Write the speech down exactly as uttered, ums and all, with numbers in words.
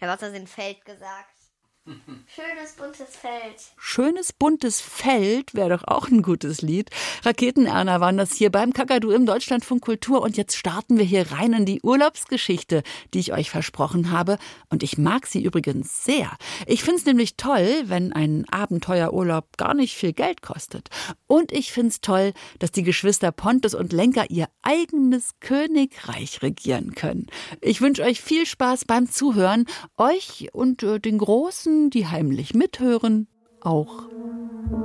Ich habe aus Versehen Feld gesagt. Schönes, buntes Feld. Schönes, buntes Feld wäre doch auch ein gutes Lied. Raketenerna waren das hier beim Kakadu im Deutschlandfunk Kultur. Und jetzt starten wir hier rein in die Urlaubsgeschichte, die ich euch versprochen habe. Und ich mag sie übrigens sehr. Ich finde es nämlich toll, wenn ein Abenteuerurlaub gar nicht viel Geld kostet. Und ich finde es toll, dass die Geschwister Pontus und Lenka ihr eigenes Königreich regieren können. Ich wünsche euch viel Spaß beim Zuhören. Euch und äh, den Großen, die heimlich mithören, auch.